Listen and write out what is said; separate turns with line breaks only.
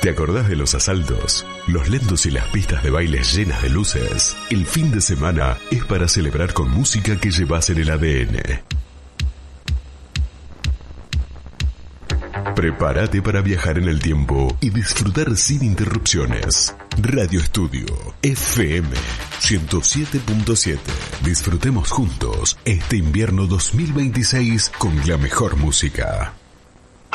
¿Te acordás de los asaltos? Los lentos y las pistas de baile llenas de luces. El fin de semana es para celebrar con música que llevas en el ADN. Prepárate para viajar en el tiempo y disfrutar sin interrupciones. Radio Estudio FM 107.7. Disfrutemos juntos este invierno 2026 con la mejor música.